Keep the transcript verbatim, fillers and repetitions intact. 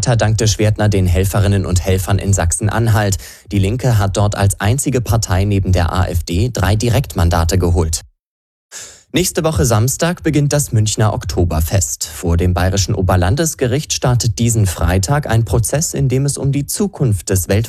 Weiter dankte Schwertner den Helferinnen und Helfern in Sachsen-Anhalt. Die Linke hat dort als einzige Partei neben der AfD drei Direktmandate geholt. Nächste Woche Samstag beginnt das Münchner Oktoberfest. Vor dem Bayerischen Oberlandesgericht startet diesen Freitag ein Prozess, in dem es um die Zukunft des Welt